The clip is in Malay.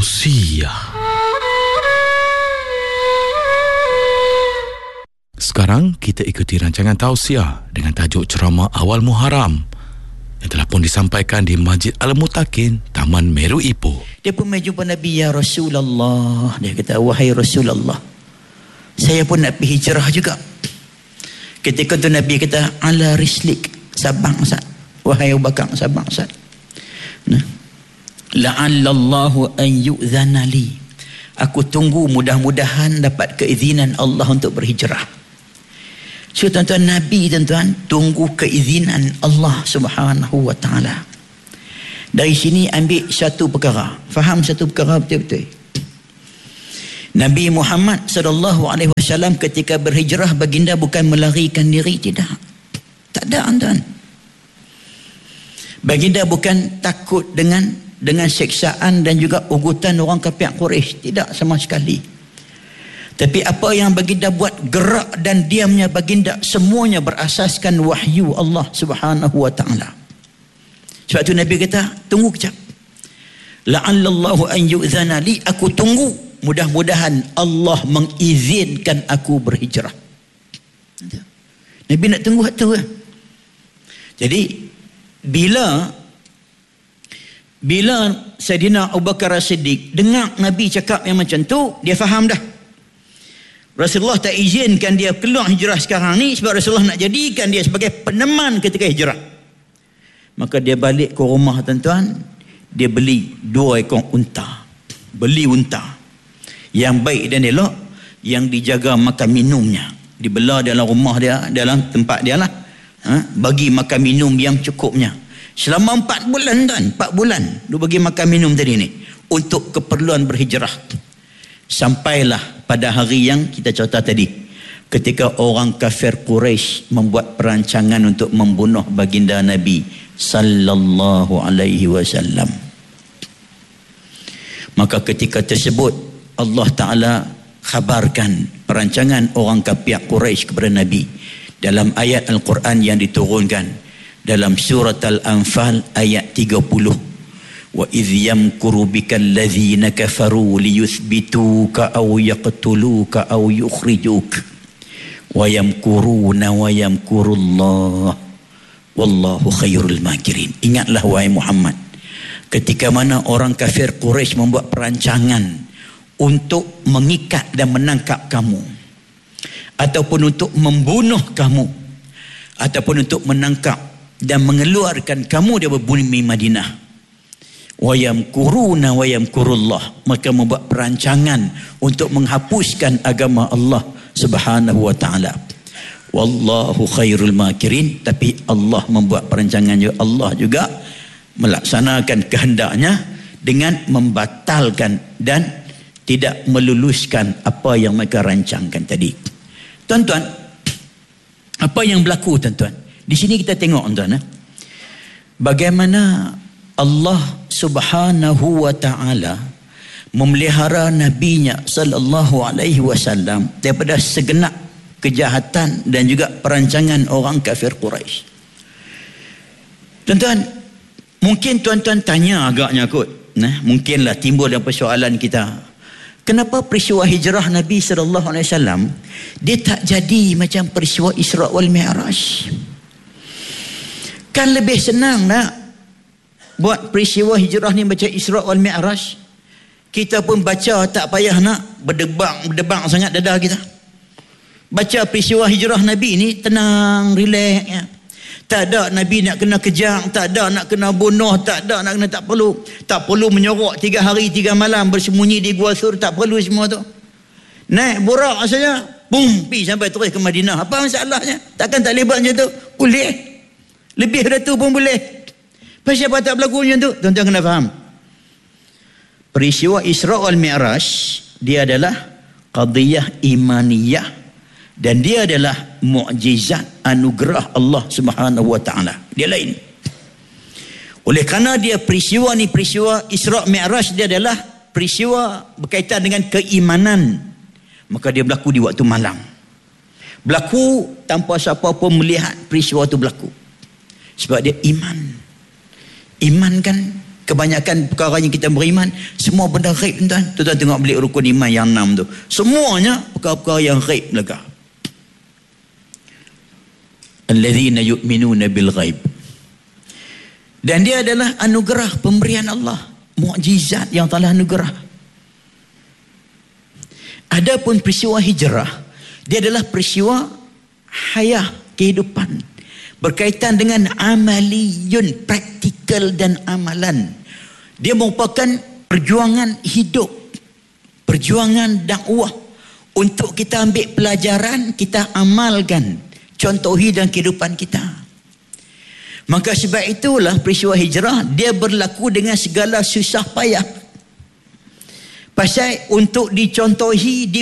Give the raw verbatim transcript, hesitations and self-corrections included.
Tausiah. Sekarang kita ikuti rancangan tausiah dengan tajuk ceramah awal Muharram yang telah pun disampaikan di Masjid Al-Mutakin, Taman Meru Ipoh. Dia pun mai jumpa Nabi, ya Rasulullah. Dia kata, wahai Rasulullah, saya pun nak pergi hijrah juga. Ketika tu Nabi kata, ala rislik, sabang Ustaz. Wahai Abu Bakar, sabang Ustaz. Nah. La'allallahu an yu'zana li. Aku tunggu mudah-mudahan dapat keizinan Allah untuk berhijrah. So tuan-tuan, Nabi tuan-tuan tunggu keizinan Allah Subhanahu wa taala. Dari sini ambil satu perkara, faham satu perkara betul-betul. Nabi Muhammad sallallahu alaihi wasallam ketika berhijrah, baginda bukan melarikan diri, tidak. Tak ada tuan. Baginda bukan takut dengan dengan seksaan dan juga ugutan orang kafir Quraisy, tidak sama sekali. Tapi apa yang baginda buat, gerak dan diamnya baginda, semuanya berasaskan wahyu Allah Subhanahu wa taala. Sebab tu Nabi kata, tunggu kejap. La'allallahu an yu'zana li, aku tunggu mudah-mudahan Allah mengizinkan aku berhijrah. Nabi nak tunggu waktu kan. Jadi bila Bila Sayyidina Abu Bakar As-Siddiq dengar Nabi cakap yang macam tu, dia faham dah. Rasulullah tak izinkan dia keluar hijrah sekarang ni sebab Rasulullah nak jadikan dia sebagai peneman ketika hijrah. Maka dia balik ke rumah tuan-tuan, dia beli dua ekor unta. Beli unta yang baik dan elok, yang dijaga makan minumnya. Dibelah dalam rumah dia, dalam tempat dia lah. Ha? Bagi makan minum yang cukupnya. Selama empat bulan tuan, empat bulan dia bagi makan minum tadi ni untuk keperluan berhijrah. Sampailah pada hari yang kita cerita tadi, ketika orang kafir Quraisy membuat perancangan untuk membunuh baginda Nabi sallallahu alaihi wasallam. Maka ketika tersebut Allah Ta'ala khabarkan perancangan orang kafir Quraisy kepada Nabi dalam ayat Al-Quran yang diturunkan dalam surat Al-Anfal ayat tiga puluh. Wa idh yamkuru bika alladhina kafaru liyuthbituka aw yaqtuluka aw yukhrijuka wa yamkuruna wa yamkurullah wallahu khairul makirin. Ingatlah wahai Muhammad, ketika mana orang kafir Quraisy membuat perancangan untuk mengikat dan menangkap kamu, ataupun untuk membunuh kamu, ataupun untuk menangkap dan mengeluarkan kamu dari bumi Madinah. Wa yamkuruna wa yamkurullah, maka membuat perancangan untuk menghapuskan agama Allah Subhanahu wa taala. Wallahu khairul makirin, tapi Allah membuat perancangan juga, Allah juga melaksanakan kehendaknya dengan membatalkan dan tidak meluluskan apa yang mereka rancangkan tadi. Tuan-tuan, apa yang berlaku tuan-tuan? Di sini kita tengok tuan-tuan, eh? bagaimana Allah Subhanahu wa taala memelihara nabinya sallallahu alaihi wasallam daripada segenap kejahatan dan juga perancangan orang kafir Quraisy. Tuan-tuan, mungkin tuan-tuan tanya agaknya kot, nah, mungkinlah timbul dalam persoalan kita, kenapa peristiwa hijrah Nabi sallallahu alaihi wasallam dia tak jadi macam peristiwa Isra wal Mi'raj? Kan lebih senang nak buat peristiwa hijrah ni baca Isra wal Mi'raj. Kita pun baca tak payah nak berdebang-berdebang sangat dada kita. Baca peristiwa hijrah Nabi ni tenang, relax ya. Tak ada Nabi nak kena kejang, tak ada nak kena bunuh, tak ada nak kena, tak perlu. Tak perlu menyorok tiga hari tiga malam bersembunyi di Gua Sur, tak perlu semua tu. Naik burak saja, bum, pi sampai terus ke Madinah. Apa masalahnya? Takkan tak lebat macam tu? Boleh. Lebih dari tu pun boleh. Pasal apa tak berlaku macam tu? Tuan-tuan kena faham. Peristiwa Isra wal Mi'raj dia adalah qadiyah imaniyah dan dia adalah mukjizat anugerah Allah Subhanahu wa taala. Dia lain. Oleh kerana dia peristiwa ni peristiwa Isra Mi'raj dia adalah peristiwa berkaitan dengan keimanan, maka dia berlaku di waktu malam. Berlaku tanpa siapa pun melihat peristiwa itu berlaku. Sebab dia iman. Iman kan Kebanyakan perkara yang kita beriman semua benda ghaib, tuan. Tuan tengok balik rukun iman yang enam tu, semuanya perkara-perkara yang ghaib belaka. Alladzina yu'minuna bil ghaib. Dan dia adalah anugerah pemberian Allah, mukjizat yang telah anugerah. Adapun peristiwa hijrah, dia adalah peristiwa hayah, kehidupan, berkaitan dengan amaliyun, praktikal dan amalan. Dia merupakan perjuangan hidup, perjuangan dakwah untuk kita ambil pelajaran, kita amalkan, contohi dalam kehidupan kita. Maka sebab itulah peristiwa hijrah dia berlaku dengan segala susah payah. Pasal untuk dicontohi, di